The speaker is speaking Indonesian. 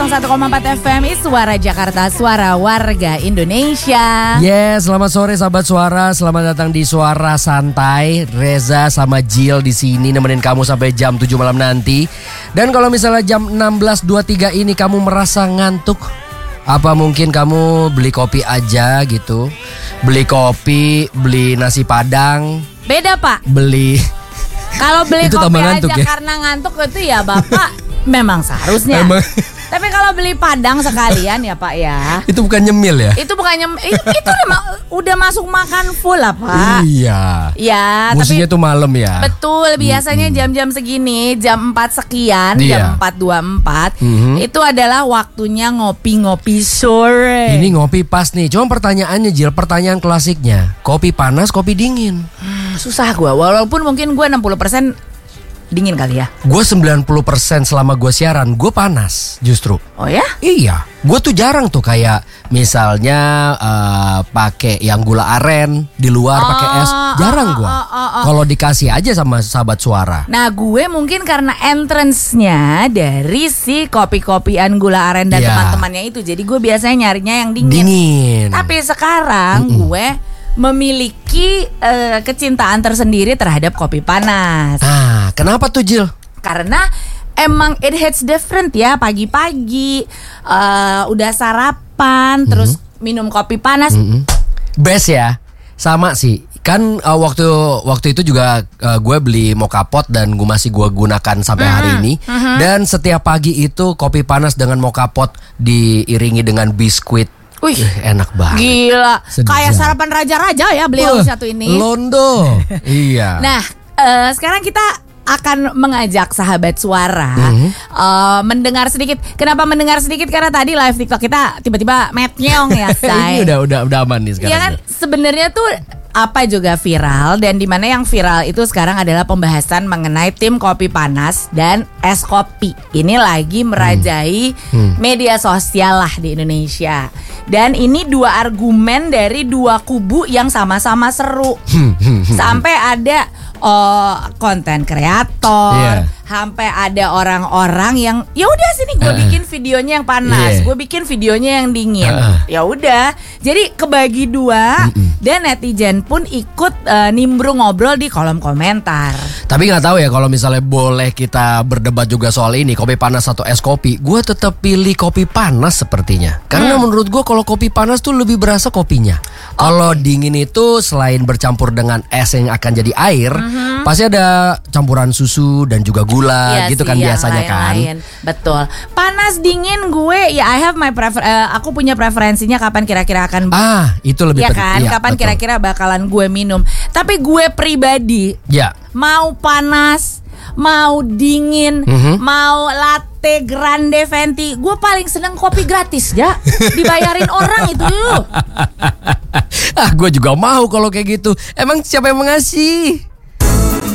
101,4 FM Suara Jakarta, suara warga Indonesia. Yes, selamat sore sahabat suara. Selamat datang di Suara Santai. Reza sama Jill di sini nemenin kamu sampai jam 7 malam nanti. Dan kalau misalnya jam 16.23 ini kamu merasa ngantuk, apa mungkin kamu beli kopi aja gitu? Beli kopi, beli nasi padang. Beda Pak. Beli. Kalau beli Itu kopi tambah aja ngantuk ya? karena ngantuk itu ya Bapak memang seharusnya. Emang. Tapi kalau beli padang sekalian ya Pak ya. Itu bukan nyemil ya? Itu bukannya itu udah masuk makan full lah Pak. Iya. Ya, Musiknya tapi tuh malam ya. betul, biasanya jam-jam segini, jam 4 sekian, Iya. jam 4.24 itu adalah waktunya ngopi-ngopi sore. Ini ngopi pas nih. Cuma pertanyaannya Jill, pertanyaan klasiknya. Kopi panas, kopi dingin. Susah gua, walaupun mungkin gua 60% dingin kali ya. Gue 90% selama gue siaran, gue panas justru. Oh ya? Iya, gue tuh jarang tuh kayak misalnya pakai yang gula aren di luar pakai es, jarang gue. Kalau dikasih aja sama sahabat suara. Nah gue mungkin karena entrance-nya dari si kopi-kopian gula aren dan Iya. teman-temannya itu, jadi gue biasanya nyarinya yang dingin. Dingin. Tapi sekarang gue memiliki kecintaan tersendiri terhadap kopi panas. Nah, kenapa tuh Jill? Karena emang it hits different ya, pagi-pagi udah sarapan terus minum kopi panas. Best ya, sama sih. Kan waktu itu juga gue beli mocha pot dan gue masih gue gunakan sampai hari ini. Dan setiap pagi itu kopi panas dengan mocha pot diiringi dengan biskuit. Wih, enak banget. gila. Sedap. Kayak sarapan raja-raja ya beliau satu ini. Londo. Iya. Nah, sekarang kita akan mengajak sahabat suara mendengar sedikit. Kenapa mendengar sedikit? Karena tadi live TikTok kita tiba-tiba metnyong ya, say. Ini udah aman nih sekarang. Iya kan, sebenarnya tuh apa juga viral, dan dimana yang viral itu sekarang adalah pembahasan mengenai tim kopi panas dan es kopi. Ini lagi merajai media sosial lah di Indonesia. Dan ini dua argumen dari dua kubu yang sama-sama seru. Sampai ada konten kreator, Iya. sampai ada orang-orang yang ya udah sini gue bikin videonya yang panas, Iya. gue bikin videonya yang dingin. Ya udah, jadi kebagi dua dan netizen pun ikut nimbrung ngobrol di kolom komentar. Tapi nggak tahu ya kalau misalnya boleh kita berdebat juga soal ini, kopi panas atau es kopi. Gue tetap pilih kopi panas sepertinya. Karena menurut gue kalau kopi panas tuh lebih berasa kopinya. Kalau dingin itu selain bercampur dengan es yang akan jadi air, pasti ada campuran susu dan juga gula gitu kan biasanya kan. Betul. Panas dingin gue ya I have my aku punya preferensinya kapan kira-kira akan itu lebih ya kan, iya, kapan betul. kira-kira bakalan gue minum. Tapi gue pribadi Ya. mau panas, mau dingin, mau latte grande venti, gue paling seneng kopi gratis ya. Dibayarin orang itu. Gue juga mau kalau kayak gitu. Emang siapa yang mengasih?